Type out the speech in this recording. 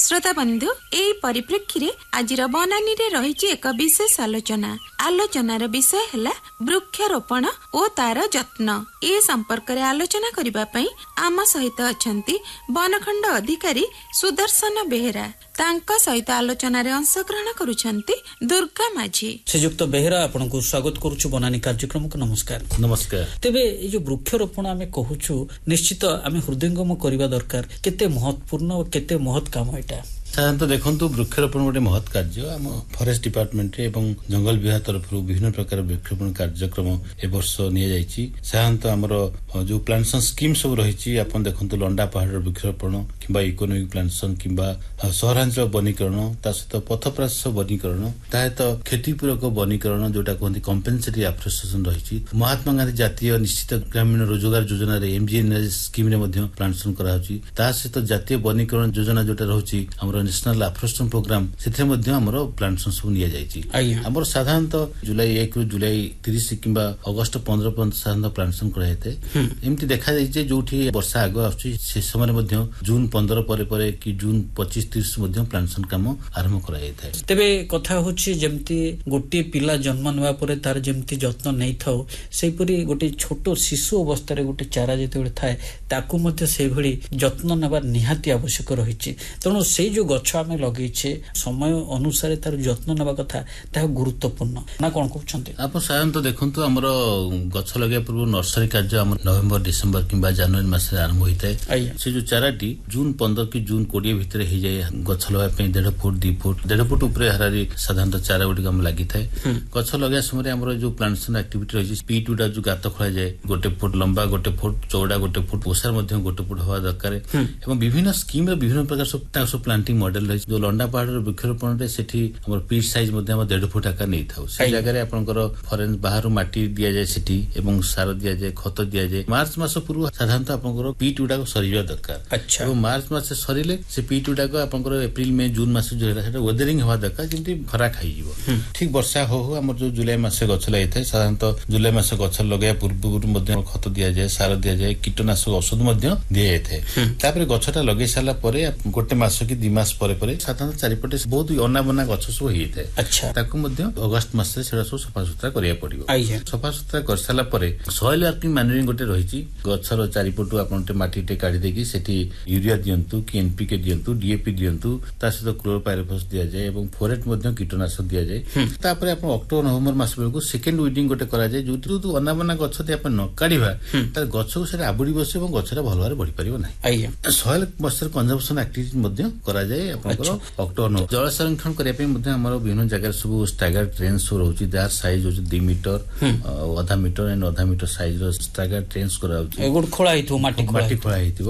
श्रोता बंधु एई परिप्रेक्षी आज बनानी रे रही एक विशेष आलोचनार विषय है वृक्षरोपण और तार जत्न। ए संपर्क रे आलोचना करिबा पई आम सहित अछंती वनखंड अधिकारी सुदर्शन बेहेरा। तांका सहित आलोचना रे अंशग्रहण करुछंती दुर्गा माझी। श्रीयुक्त बेहेरा आपनको स्वागत करूछु बनानी कार्यक्रम को। नमस्कार। नमस्कार। तेबे ए जो वृक्षरोपण आमे कहूछु निश्चित आमे हृदयंगम करिबा दरकार। केते महत्वपूर्ण और केते महत् काम एटा साधारणतः देखो वृक्षरोपण गोटे महत् कार्य आम फरेस्ट डिपार्टमेंट एवं जंगल विभाग तरफ विभिन्न प्रकार वृक्षरोपण कार्यक्रम ए वर्ष नि साधारणतः आमर जो प्लांटेशन स्कीम सब रही आप देखो लंडा पहाड़ वृक्षरोपण किंबा इकोनॉमिक प्लांटेशन किंबा सहरांचल वनीकरण ता सहित पथप्राश वनीकरण सहित क्षतिपूरक वनीकरण जोटा कहते कंपेनसेटरी एफोरेस्टेशन रही। महात्मा गांधी जातीय निश्चित ग्रामीण रोजगार योजना एमजीएनआरजी स्कीम प्लांटेशन कराउची ता सहित जातीय वनीकरण योजना जोटा रही नेशनल एफोरेस्टेशन प्रोग्राम से प्लांटेशन सब नि साधारणतः जुलाई 1 रु जुलाई 30 किंबा अगस्त 15 पर्यंत साधारणतः प्लांटेशन कराए। एमती देखा जाए जो वर्षा आग आसुची से समय जून 15 पर कि जून 25-30 प्लांटेशन काम आरंभ कराए। तेबे कथा होची जेमती गोटे पिला जन्म नेवा परे तार जेमती जत्न नै थाउ सेपरी गोटे छोटो शिशु अवस्था रे गोटे चारा जेते थाए ताकू मध्ये से भली जत्न नेबा निहाती आवश्यक रहिछि। तणो से जो गछ आमे लगेछे समय अनुसार तार जत्न नेबा कथा ता गुरुत्वपूर्ण ना कोन कहउछन्ते आप साधारणतः देखंतु हमर गछ लगे पूर्व नर्सरी कार्य हम नवेम्बर डिसेंबर किंबा जनवरी मास रे आरंभ होइतै। से जो चाराटी जून 15 की जून 20 भितर हे जाय गछ लगा पे 1.5 फुट 2 फुट 1.5 फुट ऊपर हरारी साधारणतः चारा गुडी हम लागि थाए। गछ लगा समय हमर जो प्लांटेशन एक्टिविटी रही पीटूडा जो गात खोला जाय 1 फुट लंबा 1 फुट चौड़ा 1 फुट ओसार मध्ये 1 फुट हवा दरकार एवं विभिन्न स्कीम रे विभिन्न प्रकार सब प्लांटिंग मॉडल रही जो लंडा पहाड़ वृक्षरोपण रे सेठी हमर पीट साइज मध्ये हम 1.5 फुट आकार नै थाउ। से जगह रे आपनकर फॉरेन बाहर माटी दिया जाय सेठी एवं सार दिया जाय खत दिया जाय। मार्च मास पूर्व साधारणतः आपनकर पीट उडा को सरिया दरकार। अच्छा। एवं मार्च मास सरिले से पीट उडा को आपनकर अप्रैल मई जून मास जो हेला सेटा वेदरिंग हवा दरकार जेंति खरा खाइ जीवो। ठीक वर्षा हो हमर जो जुलाई मास गछ लागै थाय साधारणतः जुलाई मास गछ लगाय पूर्व मध्ये खत दिया जाय सार दिया जाय कीटनाशक औषध मध्ये दिया जाय थाय। तापर गछटा लगै साला परे गोटे मास कि 2 मास परे साधारण चारिपटे बहुत अनाबना गछ सब होइथे। अच्छा। ताकू मध्ये अगस्त मास रे सेडा सब सफा सुतरा करिया पड़िबो। सफा सुतरा कर साला परे सॉइल वर्किंग मैन्यूरिंग गोटे रहिची गछर चारिपटु आपनटे माटी टे काढी देकी सेठी यूरिया दियंतु कि एनपीके दियंतु डीएपी दियंतु ता सहित क्लोरोपाइरिफॉस दिया जाय एवं फोरेट मध्ये कीटनाशक दिया जाय। तापर आपण अक्टोबर नवंबर मास बेलको सेकेंड वीडिंग गोटे करा जाय जो अनाबना गछ ते आपण न काढिबा त गछ को सेटा आबुडी बसे एवं गछरा भल भाबरे बढ़ी परिबो नै। सॉइल मॉइस्चर कंजम्पशन एक्टिविटी मध्ये करा जाय आपनकर अक्टोबर जल संरक्षण करिया पे मध्ये हमर विभिन्न जगह सब स्टैगर ट्रेन्स रहउची जार साइज होची 2 मीटर आधा मीटर एंड आधा मीटर साइज रो स्टैगर ट्रेन्स करा होची एगुड खोला हितो माटी खोला हितो